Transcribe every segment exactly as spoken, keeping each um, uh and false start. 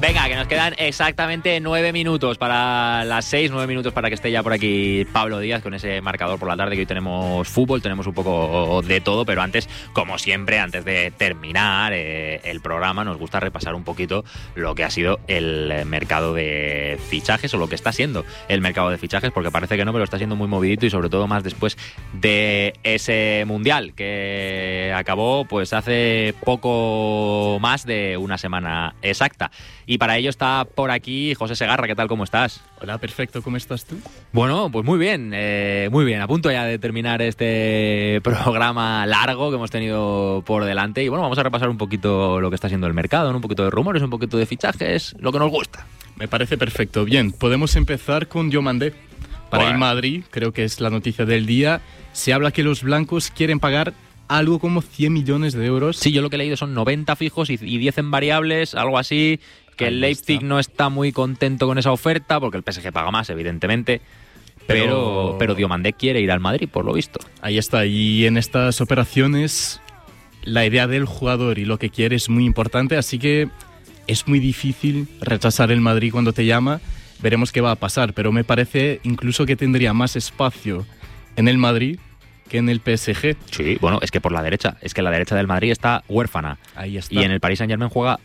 Venga, que nos quedan exactamente nueve minutos para las seis, nueve minutos para que esté ya por aquí Pablo Díaz con ese marcador por la tarde, que hoy tenemos fútbol, tenemos un poco de todo, pero antes, como siempre, antes de terminar eh, el programa, nos gusta repasar un poquito lo que ha sido el mercado de fichajes, o lo que está siendo el mercado de fichajes, porque parece que no, pero está siendo muy movidito, y sobre todo más después de ese Mundial que acabó pues hace poco más de una semana exacta. Y para ello está por aquí José Segarra. ¿Qué tal? ¿Cómo estás? Hola, perfecto. ¿Cómo estás tú? Bueno, pues muy bien, eh, muy bien. A punto ya de terminar este programa largo que hemos tenido por delante. Y bueno, vamos a repasar un poquito lo que está siendo el mercado, ¿no? Un poquito de rumores, un poquito de fichajes, lo que nos gusta. Me parece perfecto. Bien, podemos empezar con Diomandé. Para Bueno. el Madrid, creo que es la noticia del día. Se habla que los blancos quieren pagar algo como cien millones de euros. Sí, yo lo que he leído son noventa fijos y diez en variables, algo así. Que Ahí el Leipzig está. no está muy contento con esa oferta, porque el P S G paga más, evidentemente. Pero, Pero- pero Diomandé quiere ir al Madrid, por lo visto. Ahí está. Y en estas operaciones, la idea del jugador y lo que quiere es muy importante. Así que es muy difícil rechazar el Madrid cuando te llama. Veremos qué va a pasar. Pero me parece incluso que tendría más espacio en el Madrid que en el P S G. Sí, bueno, es que por la derecha, es que la derecha del Madrid está huérfana. Ahí está. Y en el Paris Saint-Germain juega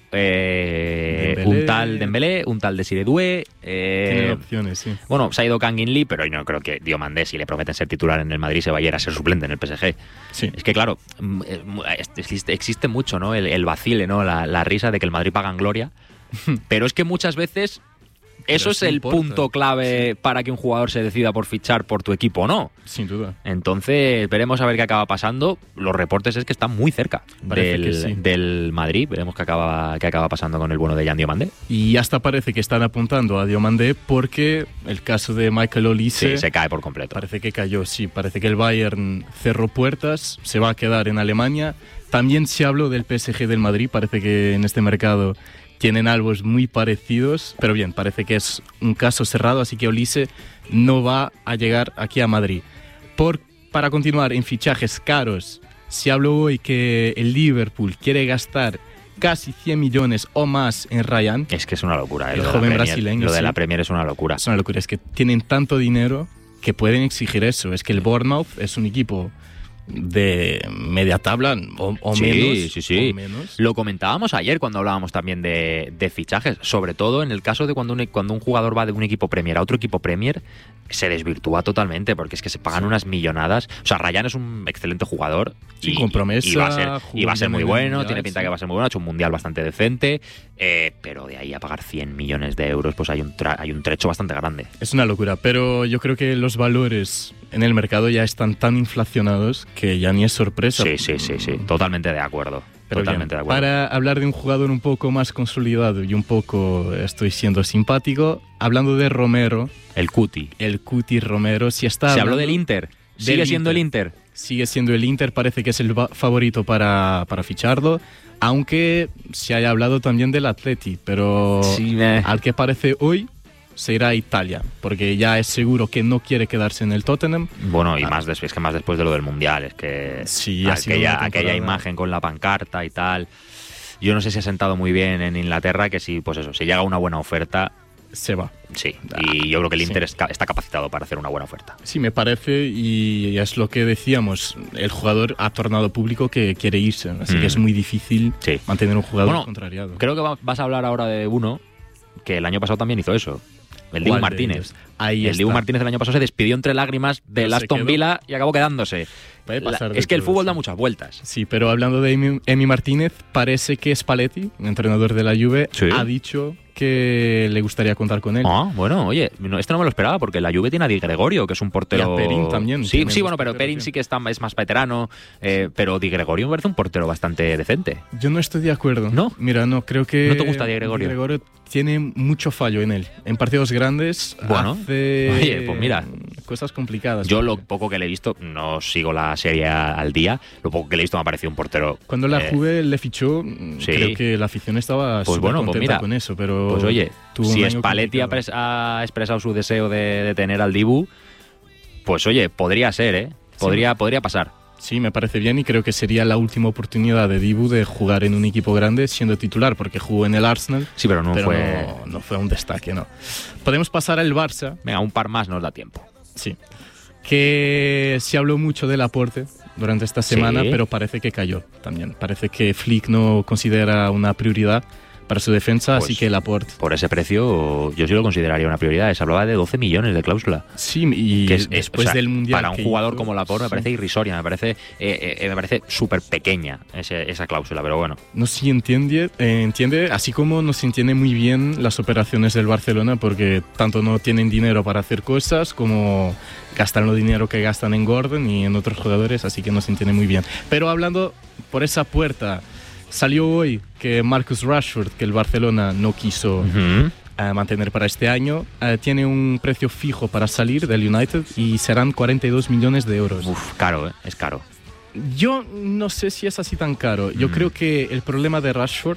eh, Dembélé. un tal Dembélé, un tal Desiré Doué. Eh, Tienen opciones, sí. bueno, se ha ido Kangin Lee, pero yo no creo que Diomandé, si le prometen ser titular en el Madrid, se vaya a ir a ser suplente en el P S G. Sí. Es que claro, mm, eh, mu- existe, existe mucho, ¿no? El, el vacile, ¿no? La, la risa de que el Madrid paga en gloria. Pero es que muchas veces eso Pero es sí el importa. punto clave para que un jugador se decida por fichar por tu equipo o no. Sin duda. Entonces, veremos a ver qué acaba pasando. Los reportes es que está muy cerca Parece del, que sí. del Madrid. Veremos qué acaba, qué acaba pasando con el bueno de Jan Diomandé. Y hasta parece que están apuntando a Diomandé porque el caso de Michael Olise Sí, se cae por completo. parece que cayó. Sí, parece que el Bayern cerró puertas, se va a quedar en Alemania. También se habló del P S G del Madrid, parece que en este mercado tienen algo muy parecidos, pero bien, parece que es un caso cerrado, así que Olise no va a llegar aquí a Madrid. Por, para continuar en fichajes caros, se habló hoy que el Liverpool quiere gastar casi cien millones o más en Ryan. Es que es una locura. ¿eh? El Lo de la joven Premier- brasileño, Lo de sí. la Premier es una locura. Es una locura, es que tienen tanto dinero que pueden exigir eso. Es que el Bournemouth es un equipo de media tabla o, o Sí, menos. sí, sí. o menos. Lo comentábamos ayer cuando hablábamos también de, de fichajes, sobre todo en el caso de cuando un, cuando un jugador va de un equipo Premier a otro equipo Premier, se desvirtúa totalmente, porque es que se pagan Sí. unas millonadas. O sea, Ryan es un excelente jugador. Sin y, compromiso, y va a ser, jugó y va a ser bien muy en el bueno, Mundial, tiene pinta sí. que va a ser muy bueno, ha hecho un mundial bastante decente, eh, pero de ahí a pagar cien millones de euros, pues hay un, tra- hay un trecho bastante grande. Es una locura, pero yo creo que los valores en el mercado ya están tan inflacionados que ya ni es sorpresa. Sí, sí, sí, sí, totalmente de acuerdo. Pero totalmente bien, de acuerdo. para hablar de un jugador un poco más consolidado y un poco estoy siendo simpático, hablando de Romero, El Cuti. el Cuti Romero, si está Se habló hablando- del Inter. Sigue del siendo el Inter. Inter. Sigue siendo el Inter, parece que es el va- favorito para, para ficharlo, aunque se haya hablado también del Atleti, pero Sí, eh. al que parece hoy se irá a Italia, porque ya es seguro que no quiere quedarse en el Tottenham. Bueno, y Ah. más des- es que más después de lo del Mundial, es que Sí, ha sido aquella, una aquella temporada. imagen con la pancarta y tal. Yo no sé si ha sentado muy bien en Inglaterra, que si, pues eso, si llega una buena oferta, Se va. sí. Y yo creo que el Sí. Inter es ca- está capacitado para hacer una buena oferta. Sí, me parece, y es lo que decíamos, el jugador ha tornado público que quiere irse, así Mm. que es muy difícil Sí. mantener un jugador Bueno, contrariado. Creo que va- vas a hablar ahora de uno que el año pasado también hizo eso. El Dibu ¿Cuál de Martínez. ellos? Ahí el Dibu está. Martínez el año pasado se despidió entre lágrimas del Pero se Aston quedó. Villa y acabó quedándose. Puede La- pasar de es que el todo, fútbol sí. da muchas vueltas. Sí, pero hablando de Emi, Emi Martínez, parece que Spalletti, entrenador de la Juve, Sí. ha dicho que le gustaría contar con él. Ah, bueno, oye, no, esto no me lo esperaba porque la Juve tiene a Di Gregorio, que es un portero. Y a Perín también, Sí, tiene sí, dos bueno, pero porteros, Perín sí. sí que está, es más veterano, eh, pero Di Gregorio me parece un portero bastante decente. Yo no estoy de acuerdo. ¿No? Mira, no, creo que... ¿No te gusta Di Gregorio? Di Gregorio tiene mucho fallo en él. En partidos grandes Bueno, hace... oye, pues mira. Cosas complicadas. Yo lo poco que le he visto, no sigo la serie al día, lo poco que le he visto me ha parecido un portero. Cuando la eh, Juve le fichó, sí. creo que la afición estaba Pues súper bueno, pues contenta mira, con eso, pero... Pues oye, tuvo un si año Spalletti ha, complicado. pres- ha expresado su deseo de, de tener al Dibu, pues oye, podría ser, ¿eh? Podría, podría pasar. Sí, me parece bien y creo que sería la última oportunidad de Dibu de jugar en un equipo grande siendo titular, porque jugó en el Arsenal. Sí, pero no pero fue... No, no fue un destaque, ¿no? Podemos pasar al Barça. Venga, un par más nos da tiempo. Sí. Que se habló mucho del Laporte durante esta semana, sí. pero parece que cayó también. Parece que Flick no considera una prioridad para su defensa, pues, así que Laporte... Por ese precio yo sí lo consideraría una prioridad. Se hablaba de doce millones de cláusula. Sí, y que es, después o sea, del Mundial... Para un jugador hizo, como Laporte me parece sí. irrisoria, me parece, eh, eh, me parece súper pequeña ese, esa cláusula, pero bueno. No se entiende, eh, entiende, así como no se entiende muy bien las operaciones del Barcelona, porque tanto no tienen dinero para hacer cosas como gastan el dinero que gastan en Gordon y en otros jugadores, así que no se entiende muy bien. Pero hablando por esa puerta... Salió hoy que Marcus Rashford, que el Barcelona no quiso uh-huh. uh, mantener para este año, uh, tiene un precio fijo para salir del United y serán cuarenta y dos millones de euros. Uf, caro, ¿eh? Es caro. Yo no sé si es así tan caro. Yo mm. creo que el problema de Rashford,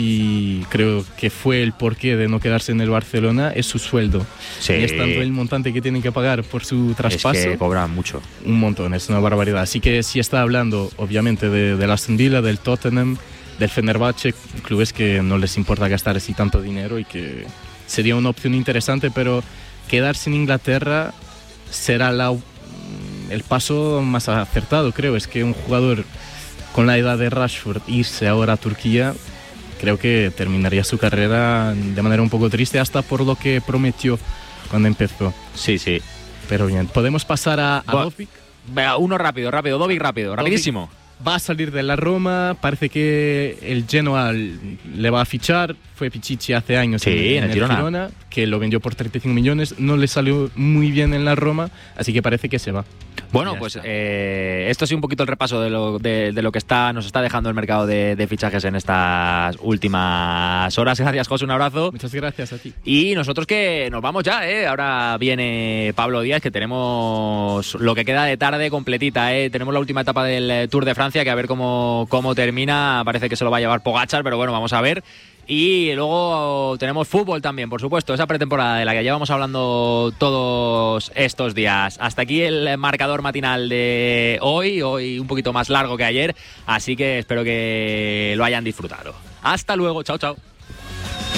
y creo que fue el porqué de no quedarse en el Barcelona, es su sueldo. Sí. Y estando el montante que tienen que pagar por su traspaso... Es que cobran mucho. Un montón, es una barbaridad. Así que si está hablando, obviamente, de, del Aston Villa, del Tottenham, del Fenerbahce, clubes que no les importa gastar así tanto dinero y que sería una opción interesante, pero quedarse en Inglaterra será la, el paso más acertado, creo. Es que un jugador con la edad de Rashford irse ahora a Turquía, creo que terminaría su carrera de manera un poco triste, hasta por lo que prometió cuando empezó. Sí, sí. Pero bien, podemos pasar a, a Dovic. Venga, uno rápido, rápido, Dovic rápido, Dovic. Rapidísimo. Va a salir de la Roma, parece que el Genoa le va a fichar, fue Pichichi hace años sí, en, en, en el, el Girona. Girona, que lo vendió por treinta y cinco millones, no le salió muy bien en la Roma, así que parece que se va. Bueno, pues eh, esto ha sido un poquito el repaso de lo, de, de lo que está nos está dejando el mercado de, de fichajes en estas últimas horas. Gracias, José, un abrazo. Muchas gracias a ti. Y nosotros que nos vamos ya, ¿eh? Ahora viene Pablo Díaz, que tenemos lo que queda de tarde completita, ¿eh? Tenemos la última etapa del Tour de Francia, que a ver cómo, cómo termina. Parece que se lo va a llevar Pogačar, pero bueno, vamos a ver. Y luego tenemos fútbol también, por supuesto, esa pretemporada de la que llevamos hablando todos estos días. Hasta aquí el marcador matinal de hoy, hoy un poquito más largo que ayer, así que espero que lo hayan disfrutado. Hasta luego, chao, chao.